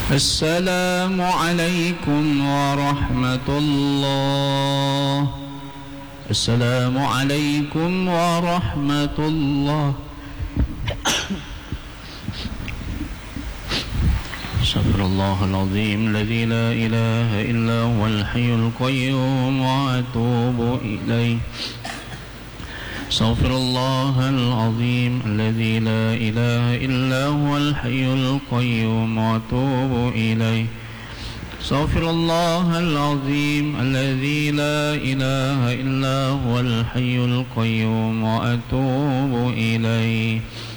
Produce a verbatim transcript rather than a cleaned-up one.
السلام عليكم ورحمة الله. السلام عليكم ورحمة الله. استغفر الله العظيم الذي لا إله إلا هو الحي القيوم وأتوب إليه. استغفر الله العظيم الذي لا إله إلا هو الحي القيوم وأتوب إليه. استغفر الله العظيم الذي لا إله إلا هو الحي القيوم وأتوب إليه.